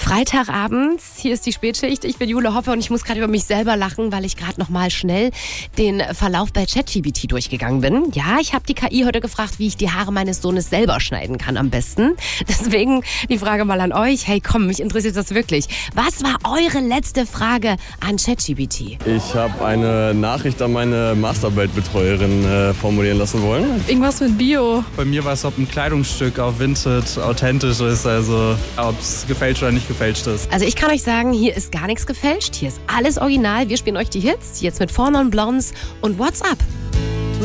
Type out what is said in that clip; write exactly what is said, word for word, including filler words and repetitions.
Freitagabends, hier ist die Spätschicht. Ich bin Jule Hoppe und ich muss gerade über mich selber lachen, weil ich gerade noch mal schnell den Verlauf bei ChatGPT durchgegangen bin. Ja, ich habe die K I heute gefragt, wie ich die Haare meines Sohnes selber schneiden kann am besten. Deswegen die Frage mal an euch. Hey, komm, mich interessiert das wirklich. Was war eure letzte Frage an ChatGPT? Ich habe eine Nachricht an meine Masterarbeitbetreuerin äh, formulieren lassen wollen. Irgendwas mit Bio. Bei mir war es, ob ein Kleidungsstück auf Vinted authentisch ist, also ob es gefälscht oder nicht gefälscht ist. Also ich kann euch sagen, hier ist gar nichts gefälscht. Hier ist alles original. Wir spielen euch die Hits, jetzt mit Four Non Blondes und What's Up.